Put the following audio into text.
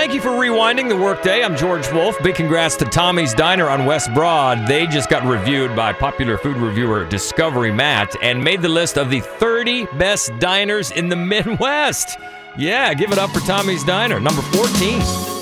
Thank you for rewinding the workday. I'm George Wolf. Big congrats to Tommy's Diner on West Broad. They just got reviewed by popular food reviewer Discovery Matt and made the list of the 30 best diners in the Midwest. Yeah, give it up for Tommy's Diner, number 14.